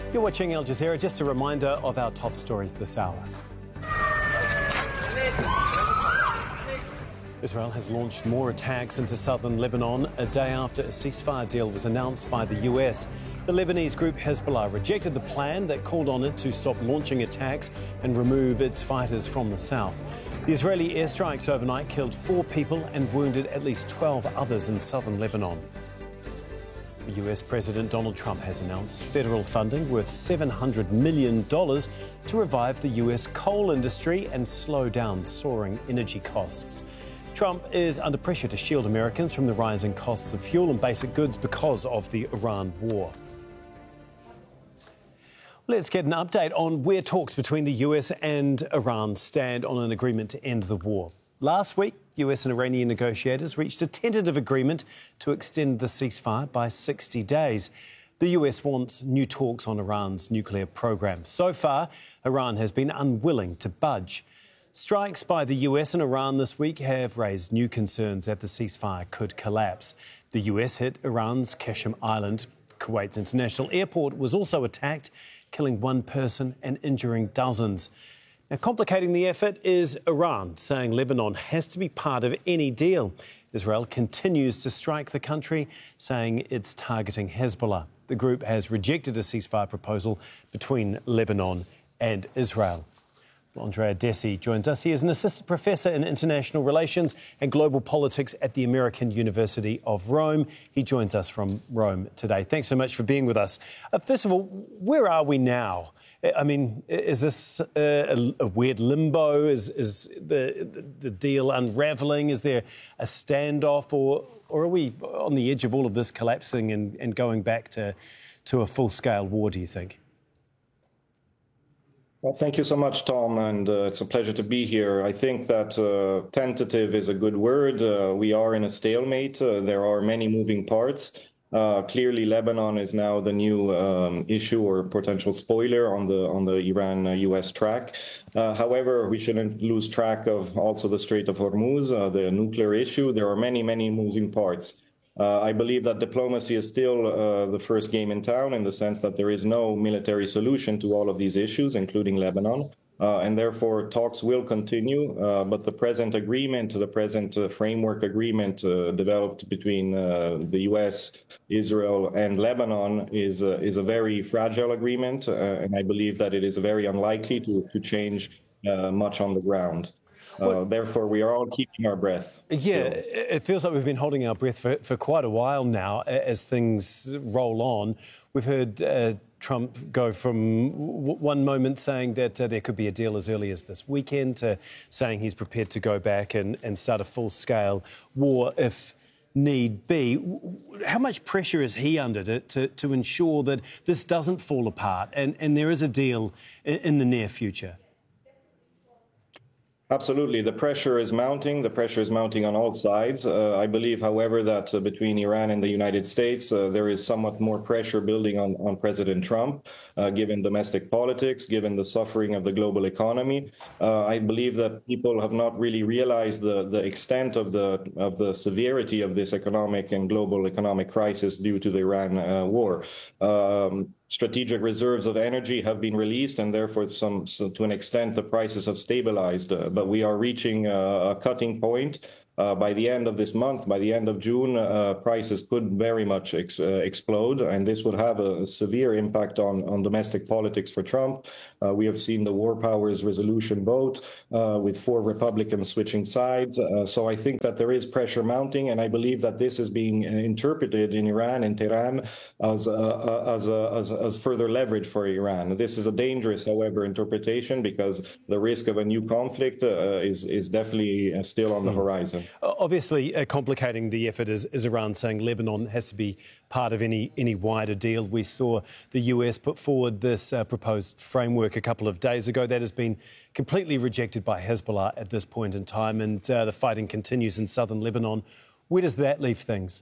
You're watching Al Jazeera. Just a reminder of our top stories this hour. Israel has launched more attacks into southern Lebanon a day after a ceasefire deal was announced by the US. The Lebanese group Hezbollah rejected the plan that called on it to stop launching attacks and remove its fighters from the south. The Israeli airstrikes overnight killed 4 people and wounded at least 12 others in southern Lebanon. US President Donald Trump has announced federal funding worth $700 million to revive the US coal industry and slow down soaring energy costs. Trump is under pressure to shield Americans from the rising costs of fuel and basic goods because of the Iran war. Let's get an update on where talks between the US and Iran stand on an agreement to end the war. Last week, US and Iranian negotiators reached a tentative agreement to extend the ceasefire by 60 days. The US wants new talks on Iran's nuclear program. So far, Iran has been unwilling to budge. Strikes by the US and Iran this week have raised new concerns that the ceasefire could collapse. The US hit Iran's Qashem Island. Kuwait's international airport was also attacked, killing 1 person and injuring dozens. Now, complicating the effort is Iran, saying Lebanon has to be part of any deal. Israel continues to strike the country, saying it's targeting Hezbollah. The group has rejected a ceasefire proposal between Lebanon and Israel. Andrea Desi joins us. He is an assistant professor in international relations and global politics at the American University of Rome. He joins us from Rome today. Thanks so much for being with us. First of all, where are we now? I mean, is this a weird limbo? Is the deal unravelling? Is there a standoff? Or are we on the edge of all of this collapsing and going back to a full-scale war, do you think? Well, thank you so much, Tom, and it's a pleasure to be here. I think that tentative is a good word. We are in a stalemate. There are many moving parts. Clearly, Lebanon is now the new issue or potential spoiler on the Iran-US track. However, we shouldn't lose track of also the Strait of Hormuz, the nuclear issue. There are many, many moving parts. I believe that diplomacy is still the first game in town in the sense that there is no military solution to all of these issues, including Lebanon. And therefore, talks will continue. But the present agreement, the present framework agreement developed between the U.S., Israel, and Lebanon is a very fragile agreement. And I believe that it is very unlikely to change much on the ground. Therefore, we are all keeping our breath. Yeah, it feels like we've been holding our breath for quite a while now as things roll on. We've heard Trump go from one moment saying that there could be a deal as early as this weekend to saying he's prepared to go back and start a full-scale war if need be. How much pressure is he under to ensure that this doesn't fall apart and there is a deal in the near future? Absolutely. The pressure is mounting. The pressure is mounting on all sides. I believe, however, that between Iran and the United States, there is somewhat more pressure building on President Trump, given domestic politics, given the suffering of the global economy. I believe that people have not really realized the extent of the severity of this economic and global economic crisis due to the Iran war. Strategic reserves of energy have been released, and therefore, to an extent, the prices have stabilized. But we are reaching a cutting point. By the end of this month, by the end of June, prices could very much explode, and this would have a severe impact on domestic politics for Trump. We have seen the War Powers Resolution vote with 4 Republicans switching sides. So I think that there is pressure mounting, and I believe that this is being interpreted in Iran and Tehran as further leverage for Iran. This is a dangerous, however, interpretation because the risk of a new conflict is definitely still on the horizon. Obviously, complicating the effort is Iran saying Lebanon has to be part of any wider deal. We saw the US put forward this proposed framework a couple of days ago. That has been completely rejected by Hezbollah at this point in time, and the fighting continues in southern Lebanon. Where does that leave things?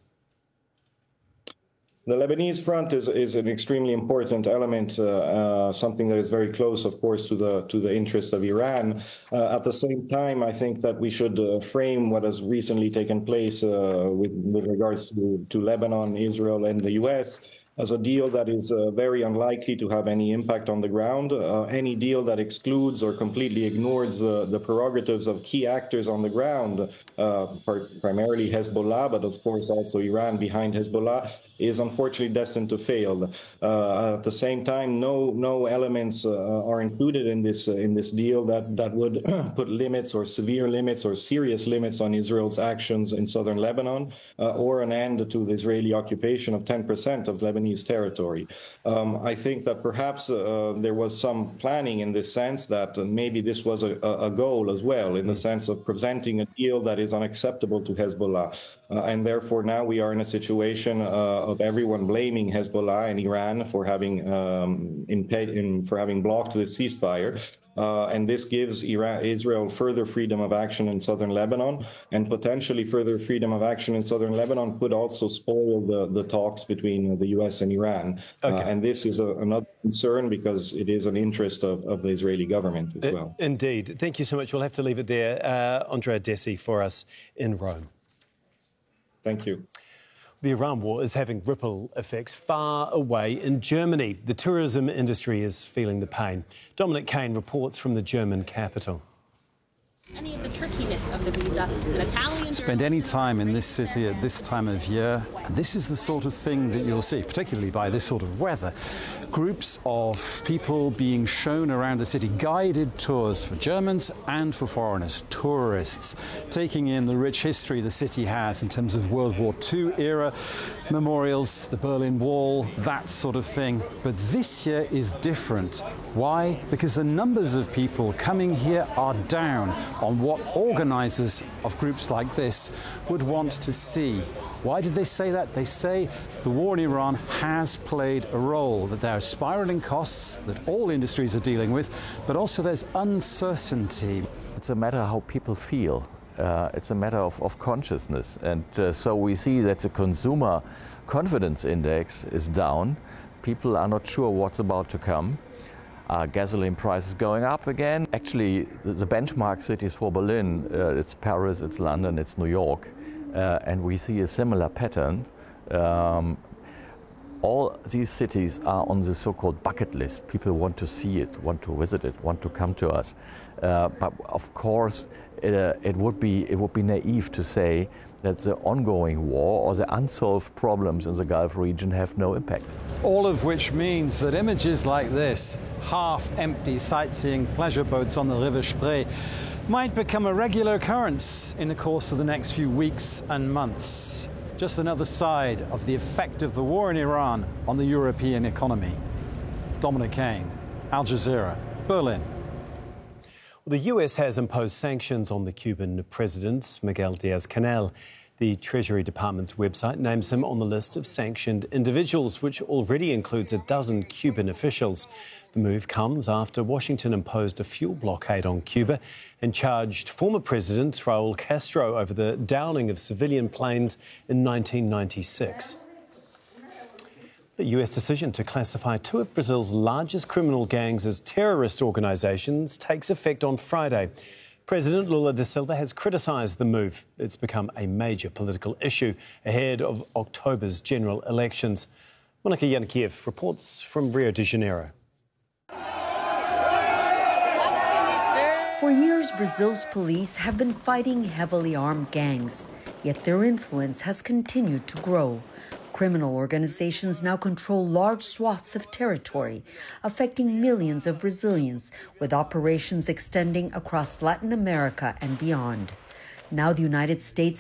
The Lebanese front is an extremely important element, something that is very close, of course, to the interest of Iran. At the same time, I think that we should frame what has recently taken place with regards to Lebanon, Israel, and the U.S. as a deal that is very unlikely to have any impact on the ground. Any deal that excludes or completely ignores the prerogatives of key actors on the ground, primarily Hezbollah, but of course also Iran behind Hezbollah, is unfortunately destined to fail. At the same time, no elements are included in this deal that would put limits or severe limits or serious limits on Israel's actions in southern Lebanon, or an end to the Israeli occupation of 10% of Lebanese territory. I think that perhaps there was some planning in this sense that maybe this was a goal as well, in the sense of presenting a deal that is unacceptable to Hezbollah. And therefore now we are in a situation of everyone blaming Hezbollah and Iran for having blocked the ceasefire. And this gives Israel further freedom of action in southern Lebanon, and potentially further freedom of action in southern Lebanon could also spoil the talks between the U.S. and Iran. Okay. And this is another concern because it is an interest of the Israeli government as well. Indeed. Thank you so much. We'll have to leave it there. Andrea Desi for us in Rome. Thank you. The Iran war is having ripple effects far away in Germany. The tourism industry is feeling the pain. Dominic Kane reports from the German capital. Any of the trickiness of the visa, an Italian... Spend any time in this city at this time of year, and this is the sort of thing that you'll see, particularly by this sort of weather. Groups of people being shown around the city, guided tours for Germans and for foreigners, tourists, taking in the rich history the city has in terms of World War II era, memorials, the Berlin Wall, that sort of thing. But this year is different. Why? Because the numbers of people coming here are down on what organisers of groups like this would want to see. Why did they say that? They say the war in Iran has played a role, that there are spiralling costs that all industries are dealing with, but also there's uncertainty. It's a matter how people feel. It's a matter of consciousness. And so we see that the consumer confidence index is down. People are not sure what's about to come. Gasoline prices going up again. Actually, the benchmark cities for Berlin, it's Paris, it's London, it's New York. And we see a similar pattern. All these cities are on the so-called bucket list. People want to see it, want to visit it, want to come to us. But of course, it would be naive to say that the ongoing war or the unsolved problems in the Gulf region have no impact. All of which means that images like this, half-empty sightseeing pleasure boats on the River Spree, might become a regular occurrence in the course of the next few weeks and months. Just another side of the effect of the war in Iran on the European economy. Dominic Kane, Al Jazeera, Berlin. The US has imposed sanctions on the Cuban president, Miguel Diaz-Canel. The Treasury Department's website names him on the list of sanctioned individuals, which already includes a dozen Cuban officials. The move comes after Washington imposed a fuel blockade on Cuba and charged former President Raul Castro over the downing of civilian planes in 1996. The US decision to classify two of Brazil's largest criminal gangs as terrorist organisations takes effect on Friday. President Lula da Silva has criticised the move. It's become a major political issue ahead of October's general elections. Monica Yanikiev reports from Rio de Janeiro. For years, Brazil's police have been fighting heavily armed gangs, yet their influence has continued to grow. Criminal organizations now control large swaths of territory, affecting millions of Brazilians, with operations extending across Latin America and beyond. Now the United States